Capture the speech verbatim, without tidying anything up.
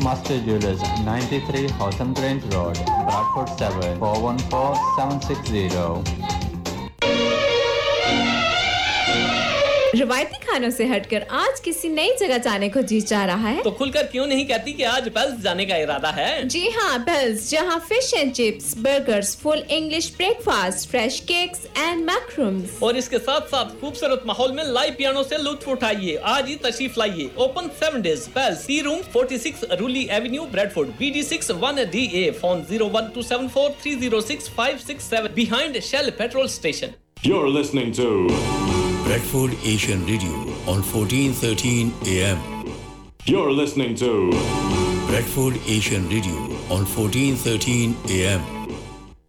Master Jewelers, ninety-three Houghton Grange Road, Bradford seven four one four seven six zero. रवायती खानों से हटकर आज किसी नई जगह जाने को जी चाह रहा है तो खुलकर क्यों नहीं कहती कि आज पेल्स जाने का इरादा है? जी हाँ, पेल्स, जहाँ fish and chips, burgers, full English breakfast, fresh cakes and मैक्रूम्स और इसके साथ साथ खूबसूरत माहौल में लाइव पियानो से लुत्फ उठाइए। आज ही तशरीफ लाइए। Open seven days. Pails, C room forty-six रूली Avenue, Bradford, B D six one D A, phone zero one two seven four three zero six five six seven, behind Shell petrol station. You're listening to Bradford Asian Radio on fourteen thirteen A M. You're listening to Bradford Asian Radio on fourteen thirteen A M.